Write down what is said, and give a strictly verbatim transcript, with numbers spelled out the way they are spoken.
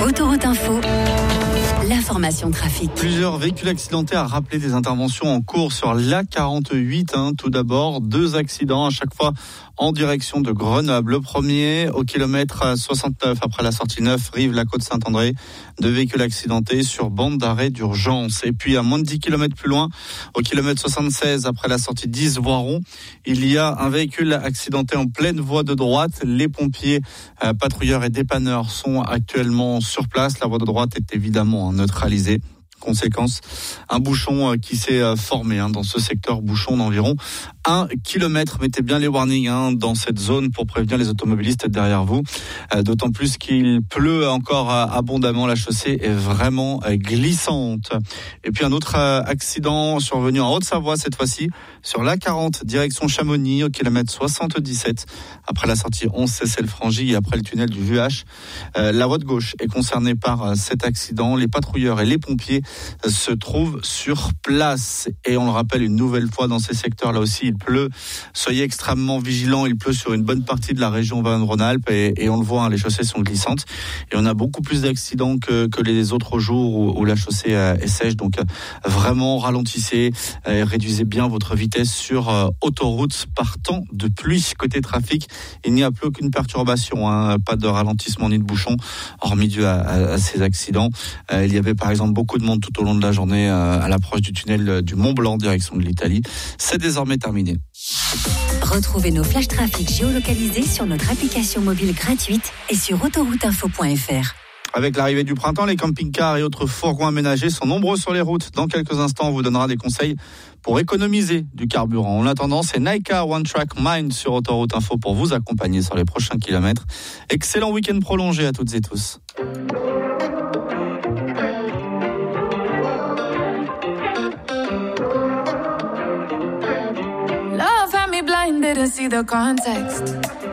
Autoroute Info, l'information trafic. Plusieurs véhicules accidentés à rappeler des interventions en cours sur l'A quarante-huit. Hein. Tout d'abord, deux accidents à chaque fois en direction de Grenoble. Le premier au kilomètre soixante-neuf après la sortie neuf, rive la côte Saint-André. Deux véhicules accidentés sur bande d'arrêt d'urgence. Et puis à moins de dix kilomètres plus loin, au kilomètre soixante-seize après la sortie dix Voiron, il y a un véhicule accidenté en pleine voie de droite. Les pompiers, euh, patrouilleurs et dépanneurs sont actuellement sur place. La voie de droite est évidemment neutralisée. Conséquence, un bouchon qui s'est formé hein, dans ce secteur, bouchon d'environ un kilomètre. Mettez bien les warnings hein, dans cette zone pour prévenir les automobilistes derrière vous. Euh, d'autant plus qu'il pleut encore abondamment. La chaussée est vraiment glissante. Et puis un autre accident survenu en Haute-Savoie cette fois-ci sur l'A quarante direction Chamonix au kilomètre soixante-dix-sept après la sortie onze Cessel-Frangy et après le tunnel du V H. Euh, la voie de gauche est concernée par cet accident. Les patrouilleurs et les pompiers se trouvent sur place. Et on le rappelle une nouvelle fois, dans ces secteurs là aussi il pleut. Soyez extrêmement vigilants, il pleut sur une bonne partie de la région Auvergne-Rhône-Alpes et, et on le voit, hein, les chaussées sont glissantes et on a beaucoup plus d'accidents que, que les autres jours où, où la chaussée euh, est sèche. Donc euh, vraiment ralentissez, euh, réduisez bien votre vitesse sur euh, autoroute par temps de pluie. Côté trafic, il n'y a plus aucune perturbation, hein, pas de ralentissement ni de bouchon hormis dû à, à, à ces accidents. Euh, il y avait par exemple beaucoup de monde tout au long de la journée à l'approche du tunnel du Mont Blanc, direction de l'Italie. C'est désormais terminé. Retrouvez nos flashs trafic géolocalisés sur notre application mobile gratuite et sur autoroute info point f r. Avec l'arrivée du printemps, les camping-cars et autres fourgons aménagés sont nombreux sur les routes. Dans quelques instants, on vous donnera des conseils pour économiser du carburant. En attendant, c'est Naika One Track Mind sur Autoroute Info pour vous accompagner sur les prochains kilomètres. Excellent week-end prolongé à toutes et tous. Love had me blind, didn't see the context.